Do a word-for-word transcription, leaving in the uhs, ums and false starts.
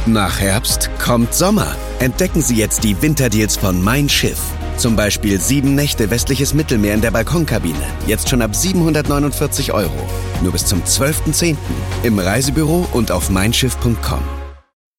Nach Herbst kommt Sommer. Entdecken Sie jetzt die Winterdeals von Mein Schiff. Zum Beispiel sieben Nächte westliches Mittelmeer in der Balkonkabine. Jetzt schon ab siebenhundertneunundvierzig Euro. Nur bis zum zwölften zehnten im Reisebüro und auf mein schiff punkt com.